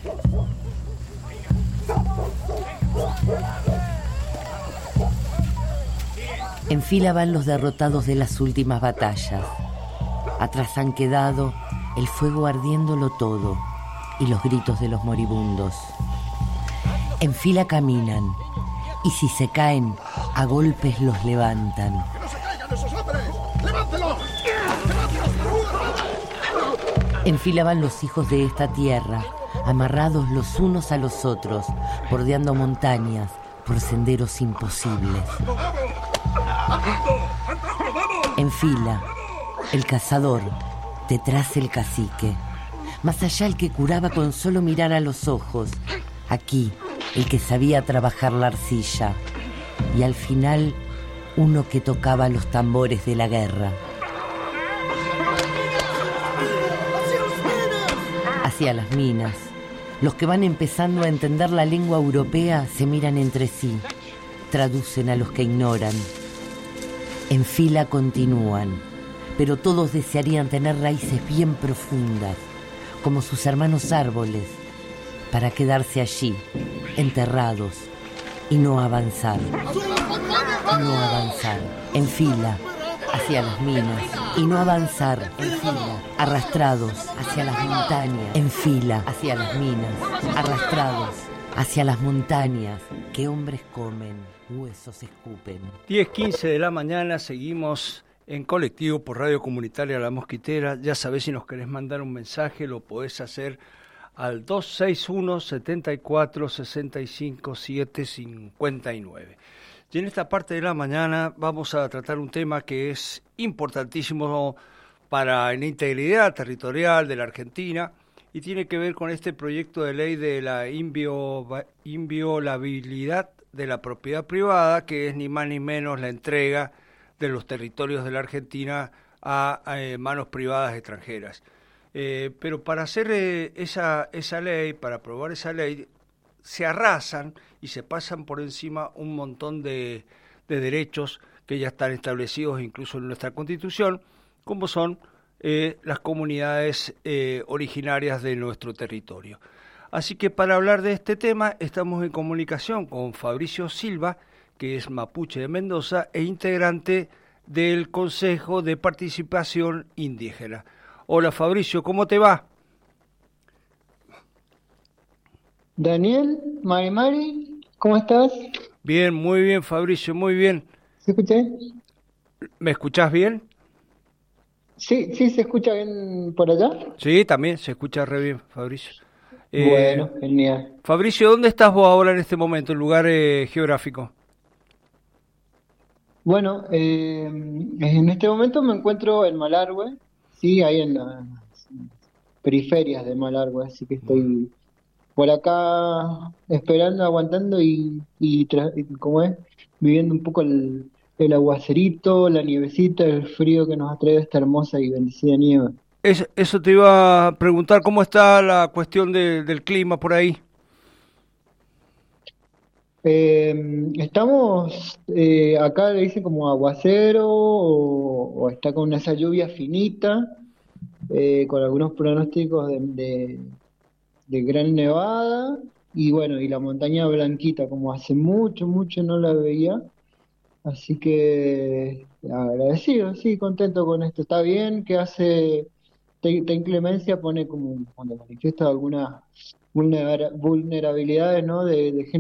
En fila van los derrotados de las últimas batallas. Atrás han quedado el fuego ardiéndolo todo y los gritos de los moribundos. En fila caminan y si se caen, a golpes los levantan. ¡Que no se caigan esos hombres! ¡Levántelos! En fila van los hijos de esta tierra, amarrados los unos a los otros, bordeando montañas por senderos imposibles. En fila, el cazador, detrás el cacique. Más allá el que curaba con solo mirar a los ojos. Aquí, el que sabía trabajar la arcilla. Y al final, uno que tocaba los tambores de la guerra. Hacia las minas. Los que van empezando a entender la lengua europea se miran entre sí. Traducen a los que ignoran. En fila continúan, pero todos desearían tener raíces bien profundas, como sus hermanos árboles, para quedarse allí, enterrados, y no avanzar. No avanzar. En fila, hacia las minas, y no avanzar. En fila, arrastrados hacia las montañas. En fila, hacia las minas, arrastrados hacia las montañas. Que hombres comen, huesos escupen. 10:15 de la mañana, seguimos en colectivo por Radio Comunitaria La Mosquitera. Ya sabés, si nos querés mandar un mensaje, lo podés hacer al 261-74-65-759. Y en esta parte de la mañana vamos a tratar un tema que es importantísimo para la integridad territorial de la Argentina y tiene que ver con este proyecto de ley de la inviolabilidad de la propiedad privada, que es ni más ni menos la entrega de los territorios de la Argentina a manos privadas extranjeras. Pero para hacer esa ley, para aprobar esa ley, se arrasan y se pasan por encima un montón de derechos que ya están establecidos incluso en nuestra Constitución, como son las comunidades originarias de nuestro territorio. Así que para hablar de este tema estamos en comunicación con Fabricio Silva, que es mapuche de Mendoza e integrante del Consejo de Participación Indígena. Hola Fabricio, ¿cómo te va? Daniel, Mari, ¿cómo estás? Bien, muy bien Fabricio, muy bien. ¿Se escucha? ¿Me escuchás bien? Sí, ¿se escucha bien por allá? Sí, también se escucha re bien, Fabricio. Bueno, genial. Fabricio, ¿dónde estás vos ahora en este momento, el lugar geográfico? Bueno, en este momento me encuentro en Malargüe, sí, ahí en las periferias de Malargüe, así que estoy por acá esperando, aguantando y ¿cómo es? Viviendo un poco el aguacerito, la nievecita, el frío que nos ha traído esta hermosa y bendecida nieve. Eso te iba a preguntar, ¿cómo está la cuestión del clima por ahí? Estamos, acá le dicen como aguacero o está con esa lluvia finita, con algunos pronósticos de gran nevada y bueno, y la montaña blanquita, como hace mucho no la veía. Así que agradecido, sí, contento con esto. Está bien que hace, esta inclemencia pone como cuando manifiesta algunas vulnerabilidades, ¿no? De gente